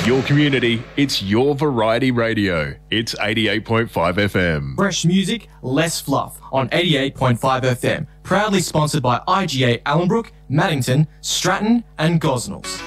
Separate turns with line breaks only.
your community, it's your variety radio. It's 88.5 FM.
Fresh music, less fluff on 88.5 FM. Proudly sponsored by IGA Allenbrook, Maddington, Stratton and Gosnells.